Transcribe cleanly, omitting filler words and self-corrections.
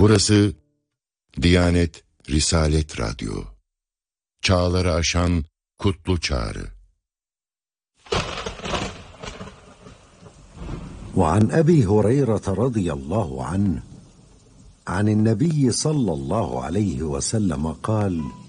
Burası Diyanet Risalet Radyo. Çağları aşan kutlu çağrı. وعن أبي هريرة رضي الله عنه عن النبي صلى الله عليه وسلم قال: